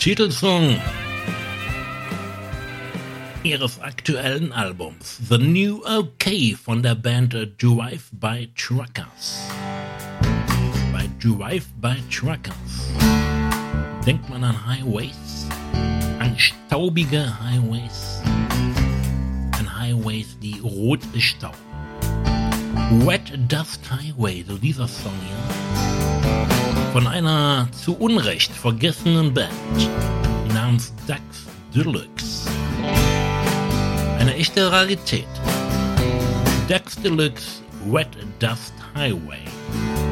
Titelsong ihres aktuellen Albums The New OK von der Band Drive by Truckers. Bei Drive by Truckers denkt man an Highways, an staubige Highways, an Highways, die rot bestauben. Wet Dust Highway, so dieser Song hier, von einer zu Unrecht vergessenen Band namens Ducks Deluxe. Eine echte Rarität. Ducks Deluxe, Wet Dust Highway.